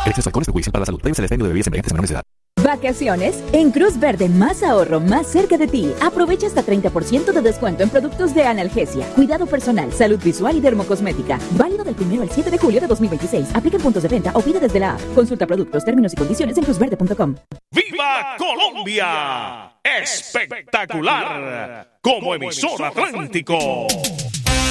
El exceso de alcohol es perjudicial para la salud. Prohíbes el expendio de bebidas embriagantes a menores de edad. Vacaciones en Cruz Verde, más ahorro, más cerca de ti. Aprovecha hasta 30% de descuento en productos de analgesia, cuidado personal, salud visual y dermocosmética. Válido del 1 al 7 de julio de 2026. Aplica en puntos de venta o pide desde la app. Consulta productos, términos y condiciones en cruzverde.com. ¡Viva Colombia! ¡Espectacular! Como emisor Atlántico.